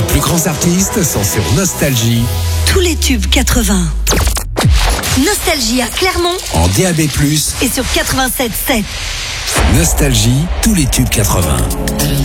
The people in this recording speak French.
Les plus grands artistes sont sur Nostalgie. Tous les tubes 80. Nostalgie à Clermont En DAB+, et sur 87.7. Nostalgie, tous les tubes 80.